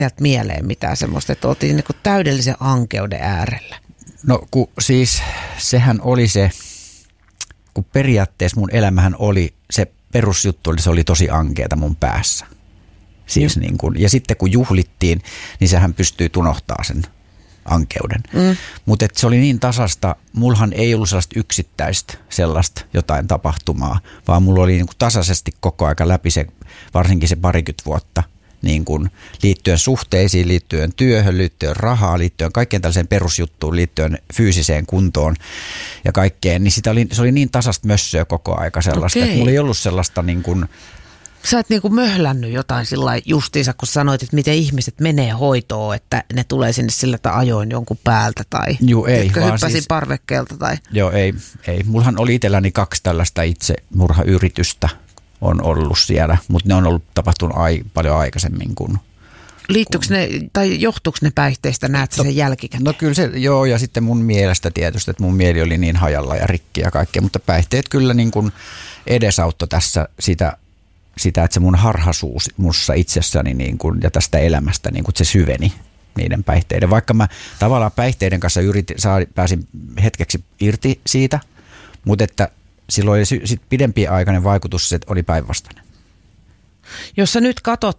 sieltä mieleen mitään semmoista, että oltiin niin kuin täydellisen ankeuden äärellä? No siis sehän oli se, kun periaatteessa mun elämähän oli, se perusjuttu se oli tosi ankeeta mun päässä. Siis niin kuin, ja sitten kun juhlittiin, niin sehän pystyy unohtamaan sen ankeuden. Mutta se oli niin tasasta, mullahan ei ollut sellaista yksittäistä sellaista jotain tapahtumaa, vaan mulla oli niin kuin tasaisesti koko aika läpi se, varsinkin se 20 vuotta, niin kuin liittyen suhteisiin, liittyen työhön, liittyen rahaan, liittyen kaikkeen tällaiseen perusjuttuun, liittyen fyysiseen kuntoon ja kaikkeen, niin se oli niin tasasta mössöä koko aika sellaista, että mulla ei ollut sellaista niin kuin. Sä et niinku möhlännyt jotain sillä justiinsa, kun sanoit, että miten ihmiset menee hoitoon, että ne tulee sinne sillä, että ajoin jonkun päältä tai hyppäsin siis parvekkeelta. Tai. Joo, ei. Mullahan oli itselläni 2 tällaista itsemurhayritystä on ollut siellä, mutta ne on ollut tapahtunut paljon aikaisemmin kuin. Liittyykö ne, tai johtuuko ne päihteistä, näet sen jälkikäteen? No kyllä se, joo, ja sitten mun mielestä tietysti, että mun mieli oli niin hajalla ja rikki ja kaikkea, mutta päihteet kyllä niin kuin edesauttoi tässä sitä, että se mun harhaisuus mussa itsessäni niin kun, ja tästä elämästä niin kun se syveni niiden päihteiden. Vaikka mä tavallaan päihteiden kanssa pääsin hetkeksi irti siitä, mutta että silloin oli sit pidempiaikainen vaikutus, se oli päinvastainen. Jos sä nyt katsot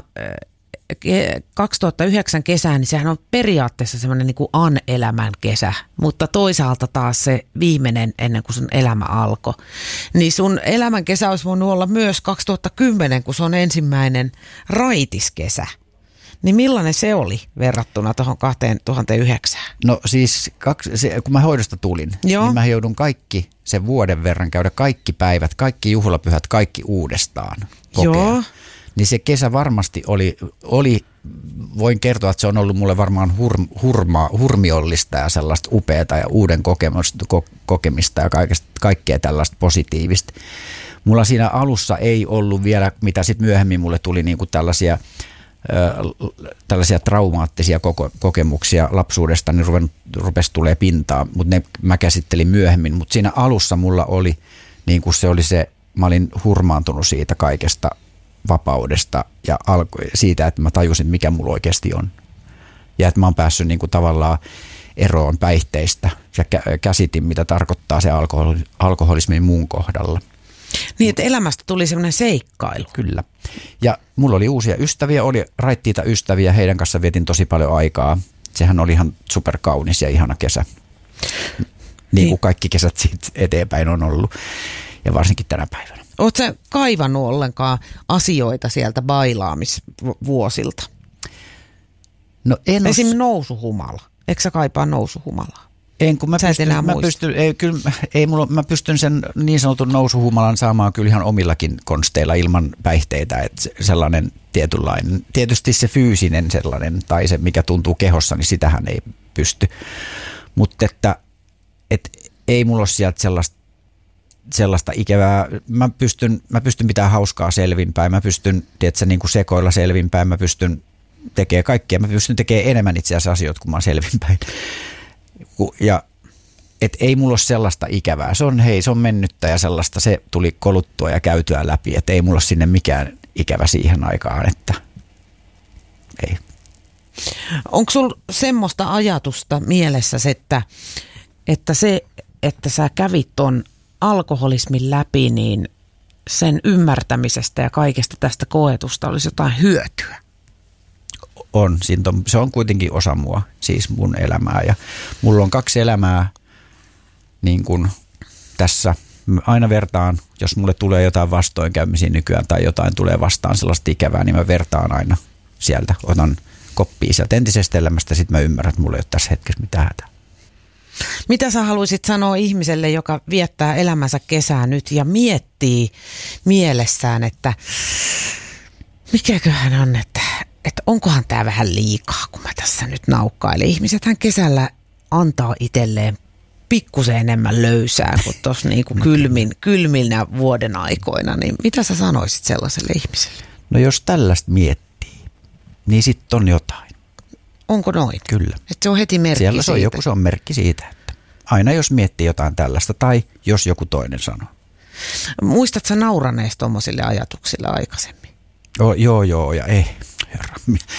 2009 kesää, niin sehän on periaatteessa semmoinen niin kuin elämän kesä, mutta toisaalta taas se viimeinen ennen kuin sun elämä alkoi. Niin sun elämän kesä olisi voinut olla myös 2010, kun se on ensimmäinen raitiskesä. Niin millainen se oli verrattuna tuohon 2009? No siis kun mä hoidosta tulin, niin mä joudun kaikki sen vuoden verran käydä kaikki päivät, kaikki juhlapyhät, kaikki uudestaan kokea. Joo. Niin se kesä varmasti oli, voin kertoa, että se on ollut mulle varmaan hurmiollista ja sellaista upeata ja uuden kokemista ja kaikkea tällaista positiivista. Mulla siinä alussa ei ollut vielä, mitä sitten myöhemmin mulle tuli niinku tällaisia traumaattisia kokemuksia lapsuudesta, niin rupesi tulee pintaan, mutta ne mä käsittelin myöhemmin. Mutta siinä alussa mulla oli, niin kuin mä olin hurmaantunut siitä kaikesta vapaudesta ja siitä, että mä tajusin, mikä mulla oikeasti on. Ja että mä oon päässyt niin kuin tavallaan eroon päihteistä ja käsitin, mitä tarkoittaa se alkoholismi mun kohdalla. Niin, että elämästä tuli semmoinen seikkailu. Kyllä. Ja mulla oli uusia ystäviä, oli raittiita ystäviä, heidän kanssa vietin tosi paljon aikaa. Sehän oli ihan superkaunis ja ihana kesä. Niin kuin kaikki kesät siitä eteenpäin on ollut. Ja varsinkin tänä päivänä. Oletko sä kaivannut ollenkaan asioita sieltä bailaamisvuosilta? No en esimerkiksi nousuhumala. Eikö sä kaipaa nousuhumalaa? En, kun mä pystyn sen niin sanotun nousuhumalan saamaan kyllä ihan omillakin konsteilla ilman päihteitä, että sellainen tietynlainen, tietysti se fyysinen sellainen tai se mikä tuntuu kehossa, niin sitähän ei pysty, mutta että ei mulla ole sieltä sellaista ikävää, mä pystyn pitämään hauskaa selvinpäin, mä pystyn niin kuin sekoilla selvinpäin, mä pystyn tekemään kaikkea, mä pystyn tekemään enemmän itse asiassa asioita, kun mä oon selvinpäin. Ja ei mulla ole sellaista ikävää. Se on mennyttä ja sellaista, se tuli koluttua ja käytyä läpi. Että ei mulla ole sinne mikään ikävä siihen aikaan, että ei. Onko sulla semmoista ajatusta mielessäsi, että se, että sä kävit ton alkoholismin läpi, niin sen ymmärtämisestä ja kaikesta tästä koetusta olisi jotain hyötyä? On. Se on kuitenkin osa mua, siis mun elämää. Ja mulla on 2 elämää niin kuin tässä. Aina vertaan, jos mulle tulee jotain vastoinkäymisiä nykyään tai jotain tulee vastaan sellaista ikävää, niin mä vertaan aina sieltä. Otan koppia sieltä entisestä elämästä, sitten mä ymmärrän, että mulla ei ole tässä hetkessä mitään hätää. Mitä sä haluaisit sanoa ihmiselle, joka viettää elämänsä kesää nyt ja miettii mielessään, että mikäköhän on, että onkohan tämä vähän liikaa, kun mä tässä nyt naukkailen. Ihmisethän kesällä antaa itselleen pikkusen enemmän löysää kuin tuossa niinku kylminä vuoden aikoina. Niin mitä sä sanoisit sellaiselle ihmiselle? No jos tällaista miettii, niin sitten on jotain. Onko noin? Kyllä. Että se on heti merkki siellä siitä. Se on merkki siitä, että aina jos miettii jotain tällaista tai jos joku toinen sanoo. Muistatko sä nauraneesta tuommoisille ajatuksille aikaisemmin? Joo, ja ei. Herra,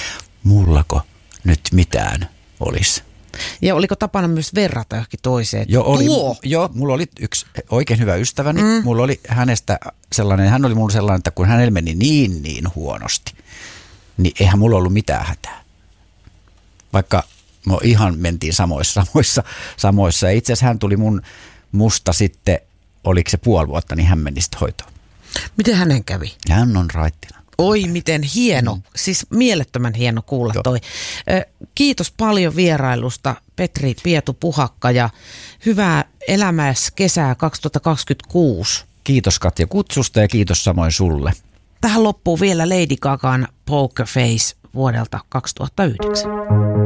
mullako nyt mitään olisi. Ja oliko tapana myös verrata johonkin toiseen? Joo, mulla oli yksi oikein hyvä ystäväni. Mulla oli hänestä sellainen, hän oli mulla sellainen, että kun hänellä meni niin huonosti, niin eihän mulla ollut mitään hätää. Vaikka me ihan mentiin samoissa. Ja itse asiassa hän tuli musta sitten, oliko se 5 vuotta, niin hän meni sitten hoitoon. Miten hänen kävi? Hän on raittina. Oi, miten hieno. Siis mielettömän hieno kuulla toi. Kiitos paljon vierailusta, Petri Pietu-Puhakka, ja hyvää elämäs kesää 2026. Kiitos Katja kutsusta ja kiitos samoin sulle. Tähän loppuu vielä Lady Gagan Poker Face vuodelta 2009.